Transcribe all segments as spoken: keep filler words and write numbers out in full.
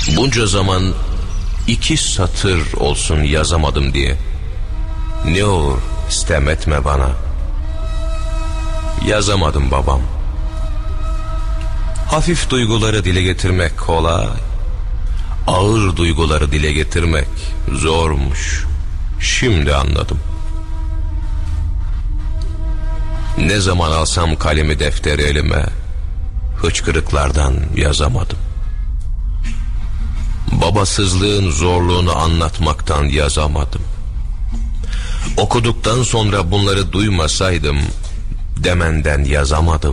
Bunca zaman iki satır olsun yazamadım diye. Ne olur sitem etme bana. Yazamadım babam. Hafif duyguları dile getirmek kolay, ağır duyguları dile getirmek zormuş. Şimdi anladım. Ne zaman alsam kalemi defteri elime, hıçkırıklardan yazamadım. Babasızlığın zorluğunu anlatmaktan yazamadım. Okuduktan sonra bunları duymasaydım demenden yazamadım.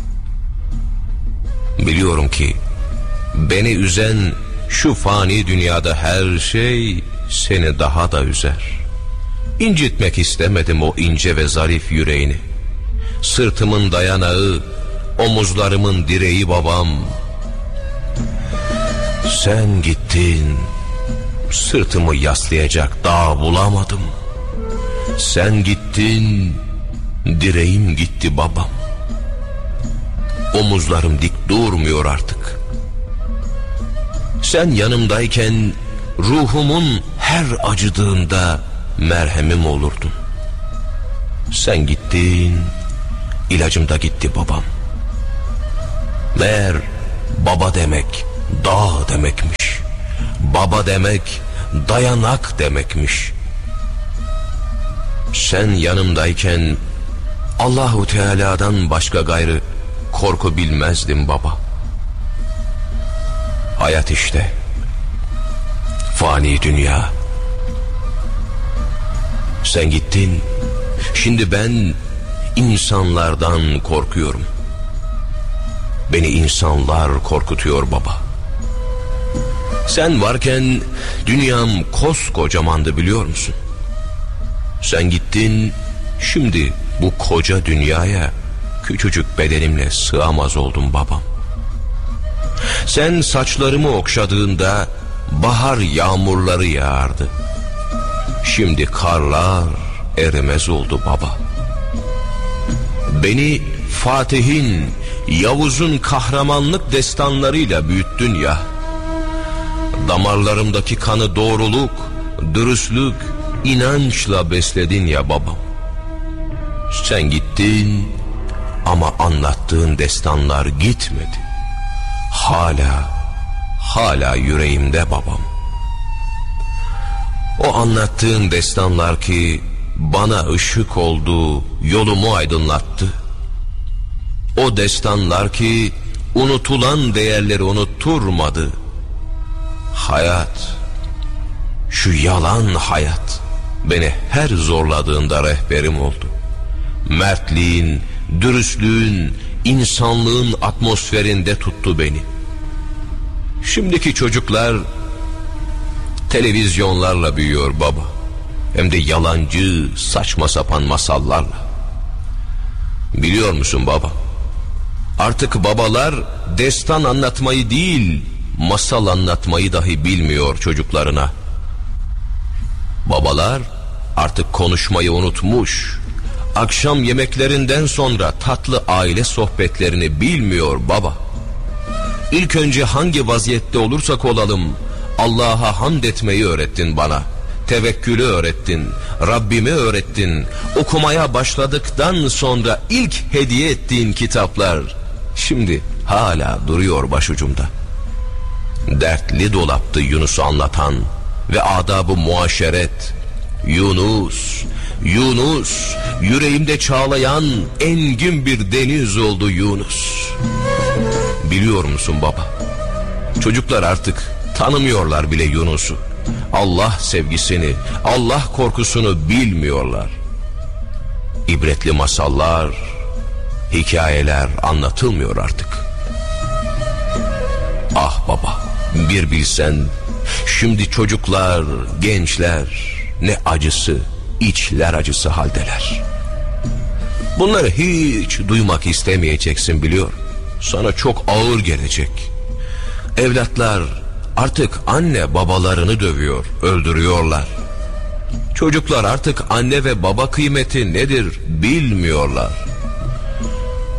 Biliyorum ki beni üzen şu fani dünyada her şey seni daha da üzer. İncitmek istemedim o ince ve zarif yüreğini. Sırtımın dayanağı, omuzlarımın direği babam. Sen gittin, sırtımı yaslayacak dağ bulamadım. Sen gittin, direğim gitti babam. Omuzlarım dik durmuyor artık. Sen yanımdayken ruhumun her acıdığında merhemim olurdun. Sen gittin, ilacım da gitti babam. Meğer baba demek dağ demekmiş. Baba demek dayanak demekmiş. Sen yanımdayken Allahu Teala'dan başka gayrı korku bilmezdim baba. Hayat işte, fani dünya. Sen gittin, şimdi ben insanlardan korkuyorum. Beni insanlar korkutuyor baba. Sen varken dünyam koskocamandı biliyor musun? Sen gittin, şimdi bu koca dünyaya küçücük bedenimle sığamaz oldum babam. Sen saçlarımı okşadığında bahar yağmurları yağardı. Şimdi karlar erimez oldu baba. Beni Fatih'in, Yavuz'un kahramanlık destanlarıyla büyüttün ya. Damarlarımdaki kanı doğruluk, dürüstlük, inançla besledin ya babam. Sen gittin ama anlattığın destanlar gitmedi. Hala, hala yüreğimde babam. O anlattığın destanlar ki bana ışık oldu, yolumu aydınlattı. O destanlar ki unutulan değerleri unutturmadı. Hayat, şu yalan hayat beni her zorladığında rehberim oldu. Mertliğin, dürüstlüğün, insanlığın atmosferinde tuttu beni. Şimdiki çocuklar televizyonlarla büyüyor baba. Hem de yalancı, saçma sapan masallarla. Biliyor musun baba? Artık babalar destan anlatmayı değil, masal anlatmayı dahi bilmiyor çocuklarına. Babalar artık konuşmayı unutmuş. Akşam yemeklerinden sonra tatlı aile sohbetlerini bilmiyor baba. İlk önce hangi vaziyette olursak olalım Allah'a hamd etmeyi öğrettin bana. Tevekkülü öğrettin, Rabbimi öğrettin. Okumaya başladıktan sonra ilk hediye ettiğin kitaplar şimdi hala duruyor başucumda. Dertli dolaptı Yunus'u anlatan ve adab-ı muaşeret. Yunus, Yunus, yüreğimde çağlayan engin bir deniz oldu Yunus. Biliyor musun baba? Çocuklar artık tanımıyorlar bile Yunus'u. Allah sevgisini, Allah korkusunu bilmiyorlar. İbretli masallar, hikayeler anlatılmıyor artık. Ah baba, bir bilsen, şimdi çocuklar, gençler ne acısı, içler acısı haldeler. Bunları hiç duymak istemeyeceksin biliyor. Sana çok ağır gelecek. Evlatlar artık anne babalarını dövüyor, öldürüyorlar. Çocuklar artık anne ve baba kıymeti nedir bilmiyorlar.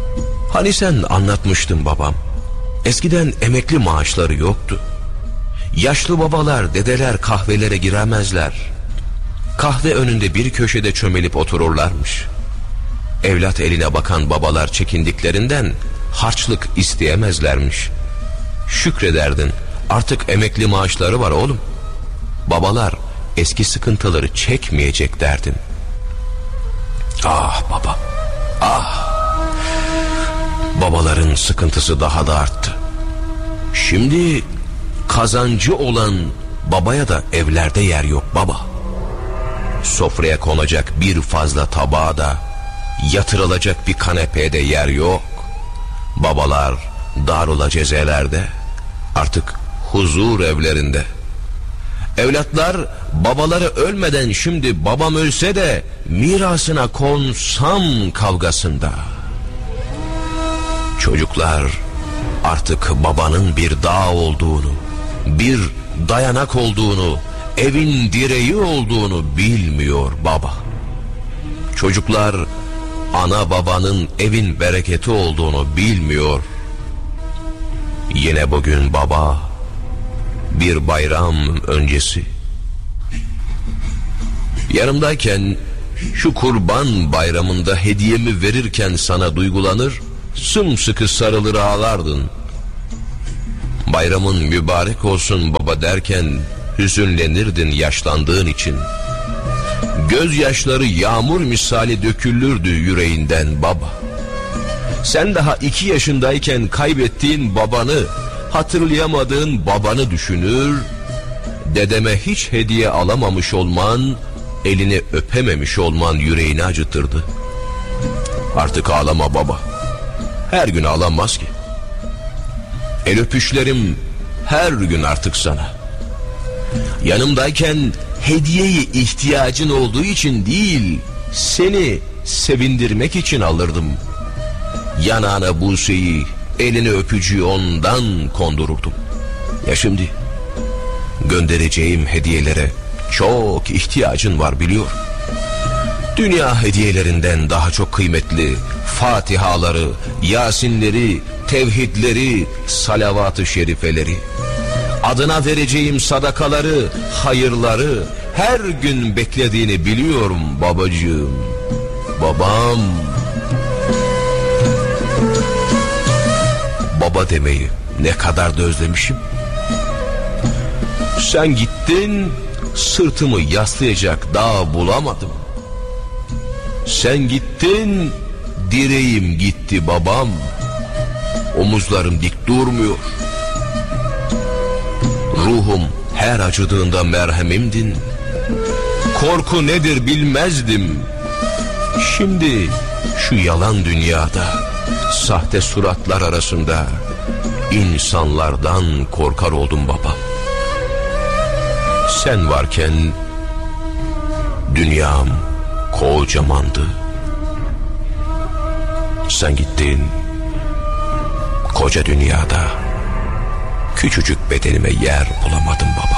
Hani sen anlatmıştın babam, eskiden emekli maaşları yoktu. Yaşlı babalar, dedeler kahvelere giremezler. Kahve önünde bir köşede çömelip otururlarmış. Evlat eline bakan babalar çekindiklerinden harçlık isteyemezlermiş. Şükrederdin, artık emekli maaşları var oğlum. Babalar eski sıkıntıları çekmeyecek derdin. Ah baba, ah. Babaların sıkıntısı daha da arttı. Şimdi kazancı olan babaya da evlerde yer yok baba. Sofraya konacak bir fazla tabağa da, yatırılacak bir kanepeye de yer yok. Babalar darul cezelerde, artık huzur evlerinde. Evlatlar babaları ölmeden şimdi babam ölse de mirasına konsam kavgasında. Çocuklar artık babanın bir dağ olduğunu, bir dayanak olduğunu, evin direği olduğunu bilmiyor baba. Çocuklar ana babanın evin bereketi olduğunu bilmiyor. Yine bugün baba, bir bayram öncesi. Yanımdayken şu kurban bayramında hediyemi verirken sana duygulanır, sımsıkı sarılır ağlardın. Bayramın mübarek olsun baba derken hüzünlenirdin yaşlandığın için. Gözyaşları yağmur misali dökülürdü yüreğinden baba. Sen daha iki yaşındayken kaybettiğin babanı, hatırlayamadığın babanı düşünür, dedeme hiç hediye alamamış olman, elini öpememiş olman yüreğini acıtırdı. Artık ağlama baba. Her gün ağlanmaz ki. El öpüşlerim her gün artık sana. Yanımdayken hediyeyi ihtiyacın olduğu için değil, seni sevindirmek için alırdım. Yanağına buseyi, elini öpücüğü ondan kondururdum. Ya şimdi göndereceğim hediyelere çok ihtiyacın var biliyor. Dünya hediyelerinden daha çok kıymetli Fatihaları, Yasinleri, tevhidleri, salavat-ı şerifeleri, adına vereceğim sadakaları, hayırları her gün beklediğini biliyorum babacığım. Babam. Baba demeyi ne kadar da özlemişim. Sen gittin, sırtımı yaslayacak dağ bulamadım. Sen gittin, direğim gitti babam. Omuzlarım dik durmuyor. Ruhum her acıdığında merhemimdin. Korku nedir bilmezdim. Şimdi şu yalan dünyada, sahte suratlar arasında insanlardan korkar oldum baba. Sen varken dünyam kocamandı. Sen gittin, koca dünyada küçücük bedenime yer bulamadım baba.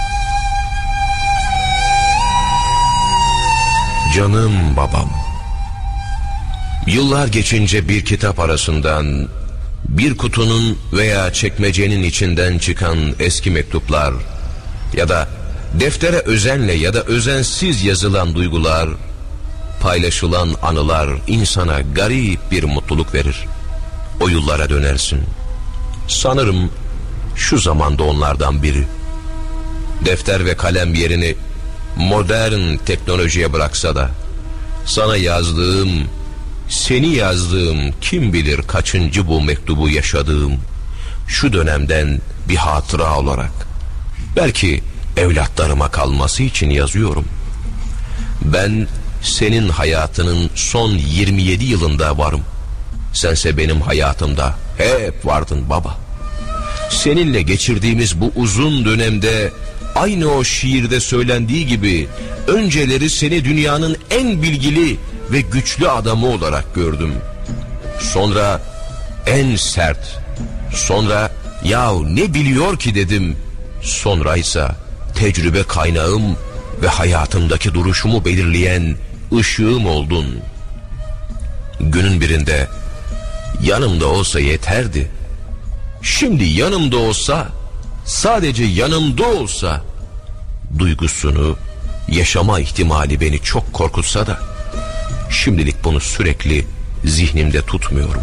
Canım babam. Yıllar geçince bir kitap arasından, bir kutunun veya çekmecenin içinden çıkan eski mektuplar ya da deftere özenle ya da özensiz yazılan duygular, paylaşılan anılar insana garip bir mutluluk verir. O yıllara dönersin. Sanırım şu zamanda onlardan biri. Defter ve kalem yerini modern teknolojiye bıraksa da sana yazdığım, seni yazdığım, kim bilir kaçıncı bu mektubu yaşadığım şu dönemden bir hatıra olarak, belki evlatlarıma kalması için yazıyorum. Ben senin hayatının son yirmi yedi yılında varım. Sense benim hayatımda hep vardın baba. Seninle geçirdiğimiz bu uzun dönemde aynı o şiirde söylendiği gibi önceleri seni dünyanın en bilgili ve güçlü adamı olarak gördüm. Sonra en sert, sonra yahu ne biliyor ki dedim. Sonraysa tecrübe kaynağım ve hayatımdaki duruşumu belirleyen ışığım oldun. Günün birinde yanımda olsa yeterdi. Şimdi yanımda olsa sadece yanımda olsa duygusunu yaşama ihtimali beni çok korkutsa da şimdilik bunu sürekli zihnimde tutmuyorum.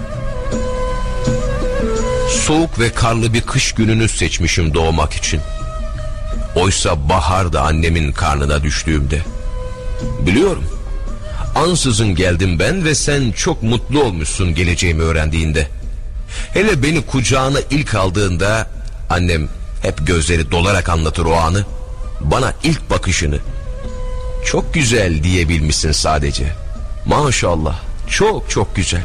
Soğuk ve karlı bir kış gününü seçmişim doğmak için. Oysa baharda annemin karnına düştüğümde. Biliyorum, ansızın geldim ben ve sen çok mutlu olmuşsun geleceğimi öğrendiğinde. Hele beni kucağına ilk aldığında annem hep gözleri dolarak anlatır o anı. Bana ilk bakışını çok güzel diyebilmişsin sadece. Maşallah, çok çok güzel.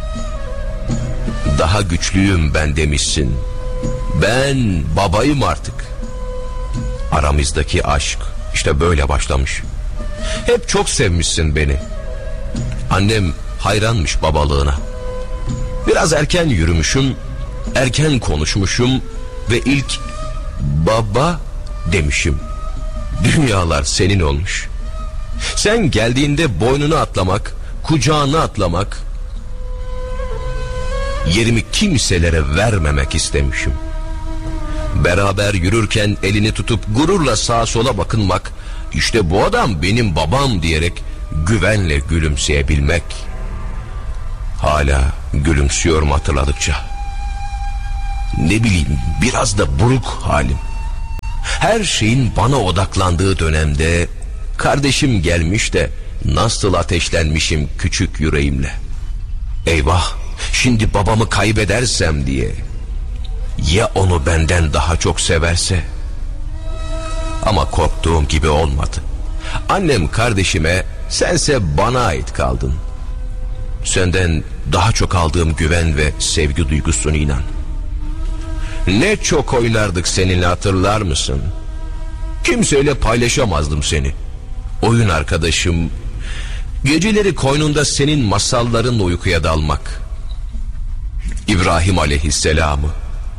Daha güçlüyüm ben demişsin. Ben babayım artık. Aramızdaki aşk işte böyle başlamış. Hep çok sevmişsin beni. Annem hayranmış babalığına. Biraz erken yürümüşüm, erken konuşmuşum ve ilk baba demişim. Dünyalar senin olmuş. Sen geldiğinde boynunu atlamak, kucağına atlamak, yerimi kimselere vermemek istemişim. Beraber yürürken elini tutup gururla sağa sola bakınmak, işte bu adam benim babam diyerek güvenle gülümseyebilmek. Hala gülümsüyorum hatırladıkça. Ne bileyim, biraz da buruk halim. Her şeyin bana odaklandığı dönemde kardeşim gelmiş de nasıl ateşlenmişim küçük yüreğimle. Eyvah, şimdi babamı kaybedersem diye. Ya onu benden daha çok severse? Ama korktuğum gibi olmadı. Annem kardeşime, sense bana ait kaldın. Senden daha çok aldığım güven ve sevgi duygusunu inan. Ne çok oynardık seninle, hatırlar mısın? Kimseyle paylaşamazdım seni. Oyun arkadaşım, geceleri koynunda senin masallarınla uykuya dalmak. İbrahim aleyhisselamı,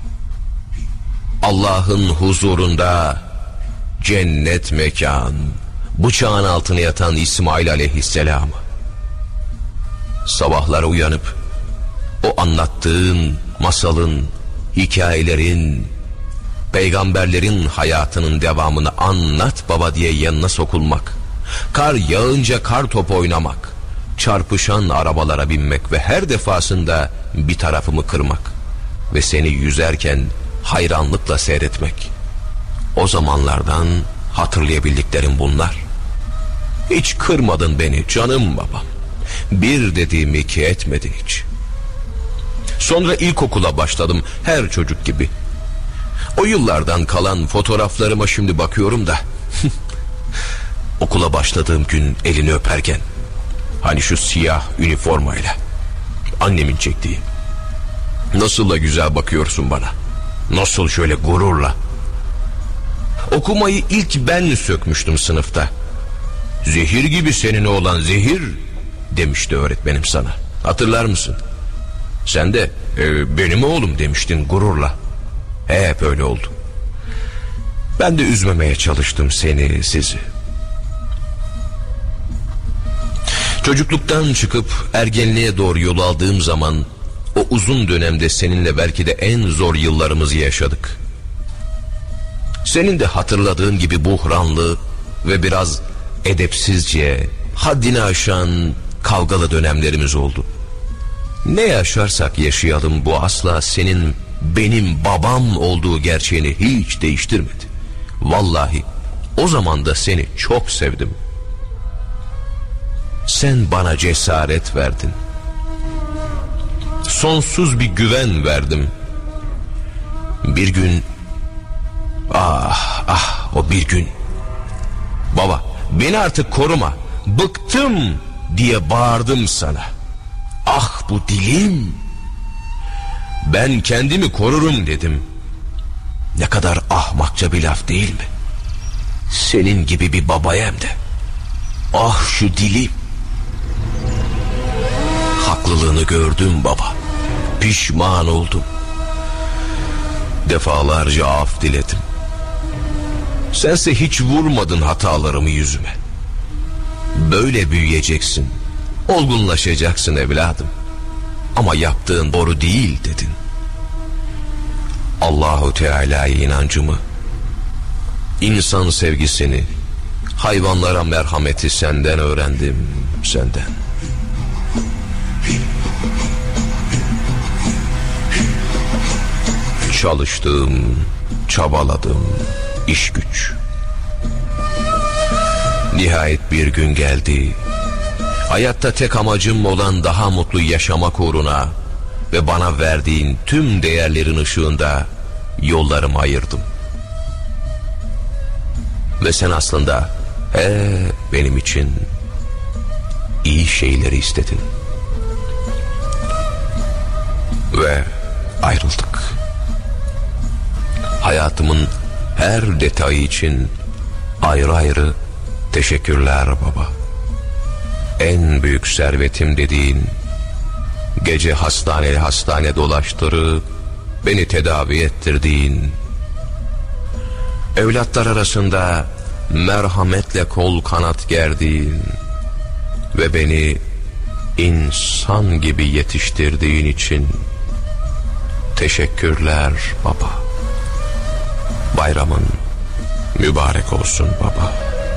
Allah'ın huzurunda cennet mekan, bıçağın altına yatan İsmail aleyhisselamı. Sabahlara uyanıp o anlattığın masalın, hikayelerin, peygamberlerin hayatının devamını anlat baba diye yanına sokulmak, kar yağınca kar topu oynamak, çarpışan arabalara binmek ve her defasında bir tarafımı kırmak ve seni yüzerken hayranlıkla seyretmek. O zamanlardan hatırlayabildiklerim bunlar. Hiç kırmadın beni canım babam. Bir dediğim iki etmedi hiç. Sonra ilkokula başladım her çocuk gibi. O yıllardan kalan fotoğraflarıma şimdi bakıyorum da okula başladığım gün elini öperken, hani şu siyah üniformayla, annemin çektiği. Nasıl da güzel bakıyorsun bana. Nasıl şöyle gururla. Okumayı ilk ben sökmüştüm sınıfta. Zehir gibi senin oğlan, zehir demişti öğretmenim sana. Hatırlar mısın? Sen de e, benim oğlum demiştin gururla. Hep öyle oldu. Ben de üzmemeye çalıştım seni, sizi. Çocukluktan çıkıp ergenliğe doğru yol aldığım zaman o uzun dönemde seninle belki de en zor yıllarımızı yaşadık. Senin de hatırladığın gibi buhranlı ve biraz edepsizce, haddini aşan kavgalı dönemlerimiz oldu. Ne yaşarsak yaşayalım bu asla senin benim babam olduğu gerçeğini hiç değiştirmedi. Vallahi o zaman da seni çok sevdim. Sen bana cesaret verdin. Sonsuz bir güven verdim. Bir gün, ah ah o bir gün, baba beni artık koruma, bıktım diye bağırdım sana. Ah bu dilim, ben kendimi korurum dedim. Ne kadar ahmakça bir laf değil mi? Senin gibi bir babaya hem de. Ah şu dilim. Haklılığını gördüm baba. Pişman oldum. Defalarca af diledim. Sense hiç vurmadın hatalarımı yüzüme. Böyle büyüyeceksin, olgunlaşacaksın evladım. Ama yaptığın doğru değil dedin. Allahu Teala'ya inancımı, insan sevgisini, hayvanlara merhameti senden öğrendim, senden. Çalıştım, çabaladım, iş güç. Nihayet bir gün geldi. Hayatta tek amacım olan daha mutlu yaşamak uğruna ve bana verdiğin tüm değerlerin ışığında yollarımı ayırdım. Ve sen aslında he, benim için iyi şeyleri istedin. Ve ayrıldık. Hayatımın her detayı için ayrı ayrı teşekkürler baba. En büyük servetim dediğin, gece hastane hastane dolaştırıp beni tedavi ettirdiğin, evlatlar arasında merhametle kol kanat gerdiğin ve beni insan gibi yetiştirdiğin için teşekkürler baba. Bayramın mübarek olsun baba.